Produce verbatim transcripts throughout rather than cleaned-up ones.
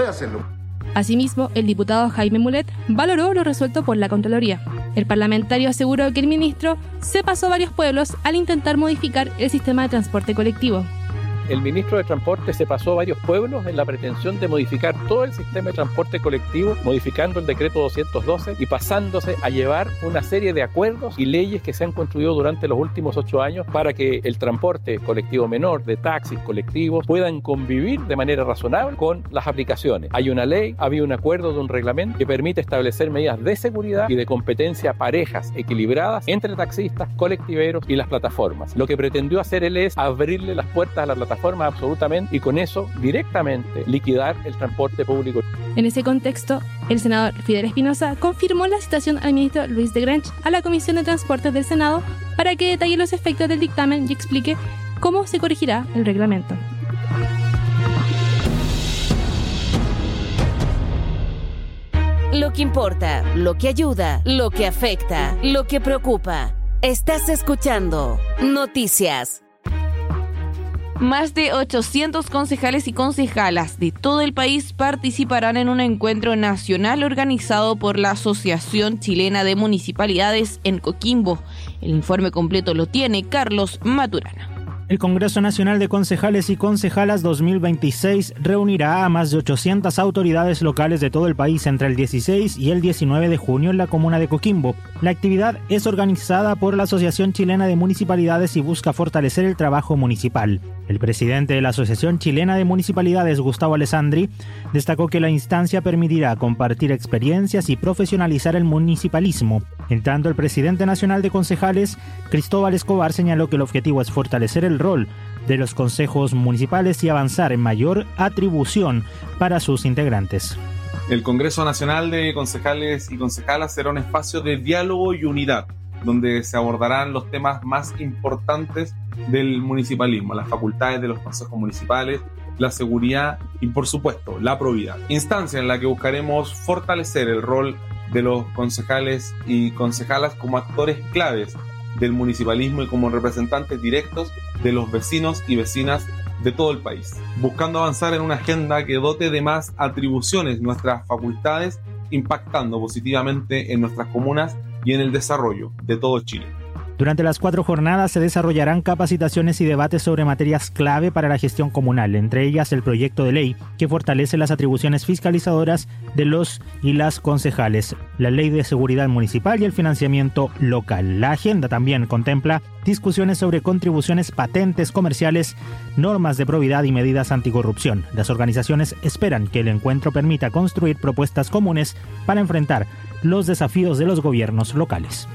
puede hacerlo. Asimismo, el diputado Jaime Mulet valoró lo resuelto por la Contraloría. El parlamentario aseguró que el ministro se pasó varios pueblos al intentar modificar el sistema de transporte colectivo. El ministro de Transporte se pasó a varios pueblos en la pretensión de modificar todo el sistema de transporte colectivo, modificando el decreto doscientos doce y pasándose a llevar una serie de acuerdos y leyes que se han construido durante los últimos ocho años para que el transporte colectivo menor, de taxis colectivos, puedan convivir de manera razonable con las aplicaciones. Hay una ley, había un acuerdo de un reglamento que permite establecer medidas de seguridad y de competencia parejas, equilibradas entre taxistas, colectiveros y las plataformas. Lo que pretendió hacer él es abrirle las puertas a la plataforma forma absolutamente y con eso directamente liquidar el transporte público. En ese contexto, el senador Fidel Espinosa confirmó la citación al ministro Luis de Grange a la Comisión de Transportes del Senado para que detalle los efectos del dictamen y explique cómo se corregirá el reglamento. Lo que importa, lo que ayuda, lo que afecta, lo que preocupa. Estás escuchando Noticias. Más de ochocientos concejales y concejalas de todo el país participarán en un encuentro nacional organizado por la Asociación Chilena de Municipalidades en Coquimbo. El informe completo lo tiene Carlos Maturana. El Congreso Nacional de Concejales y Concejalas dos mil veintiséis reunirá a más de ochocientas autoridades locales de todo el país entre el dieciséis y el diecinueve de junio en la comuna de Coquimbo. La actividad es organizada por la Asociación Chilena de Municipalidades y busca fortalecer el trabajo municipal. El presidente de la Asociación Chilena de Municipalidades, Gustavo Alessandri, destacó que la instancia permitirá compartir experiencias y profesionalizar el municipalismo. En tanto, el presidente nacional de concejales, Cristóbal Escobar, señaló que el objetivo es fortalecer el rol de los consejos municipales y avanzar en mayor atribución para sus integrantes. El Congreso Nacional de Concejales y Concejalas será un espacio de diálogo y unidad, donde se abordarán los temas más importantes del municipalismo, las facultades de los consejos municipales, la seguridad y, por supuesto, la probidad. Instancia en la que buscaremos fortalecer el rol de los concejales y concejalas como actores claves del municipalismo y como representantes directos de los vecinos y vecinas de todo el país, buscando avanzar en una agenda que dote de más atribuciones nuestras facultades, impactando positivamente en nuestras comunas y en el desarrollo de todo Chile. Durante las cuatro jornadas se desarrollarán capacitaciones y debates sobre materias clave para la gestión comunal, entre ellas el proyecto de ley que fortalece las atribuciones fiscalizadoras de los y las concejales, la ley de seguridad municipal y el financiamiento local. La agenda también contempla discusiones sobre contribuciones, patentes comerciales, normas de probidad y medidas anticorrupción. Las organizaciones esperan que el encuentro permita construir propuestas comunes para enfrentar los desafíos de los gobiernos locales.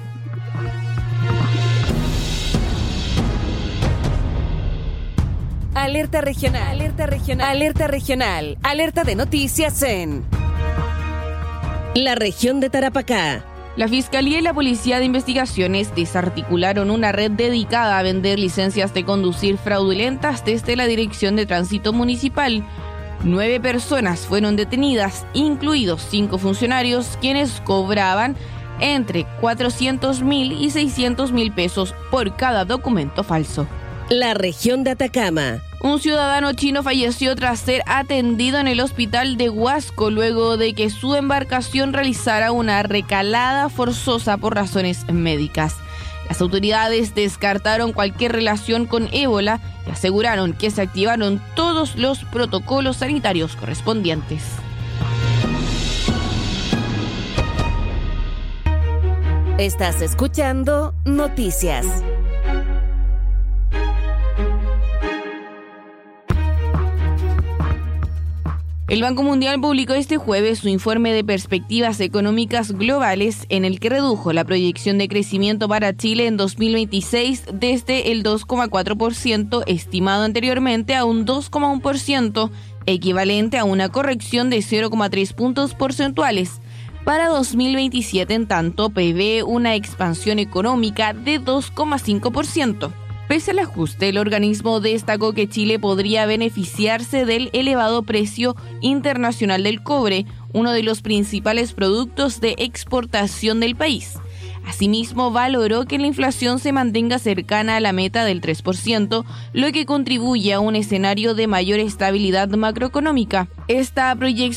Alerta regional, alerta regional, alerta regional, alerta de noticias en la región de Tarapacá. La Fiscalía y la Policía de Investigaciones desarticularon una red dedicada a vender licencias de conducir fraudulentas desde la Dirección de Tránsito Municipal. Nueve personas fueron detenidas, incluidos cinco funcionarios, quienes cobraban entre cuatrocientos mil y seiscientos mil pesos por cada documento falso. La región de Atacama. Un ciudadano chino falleció tras ser atendido en el hospital de Huasco luego de que su embarcación realizara una recalada forzosa por razones médicas. Las autoridades descartaron cualquier relación con ébola y aseguraron que se activaron todos los protocolos sanitarios correspondientes. Estás escuchando Noticias. El Banco Mundial publicó este jueves su informe de perspectivas económicas globales en el que redujo la proyección de crecimiento para Chile en dos mil veintiséis desde el dos coma cuatro por ciento estimado anteriormente a un dos coma uno por ciento, equivalente a una corrección de cero coma tres puntos porcentuales. Para dos mil veintisiete, en tanto, prevé una expansión económica de dos coma cinco por ciento. Pese al ajuste, el organismo destacó que Chile podría beneficiarse del elevado precio internacional del cobre, uno de los principales productos de exportación del país. Asimismo, valoró que la inflación se mantenga cercana a la meta del tres por ciento, lo que contribuye a un escenario de mayor estabilidad macroeconómica. Esta proyección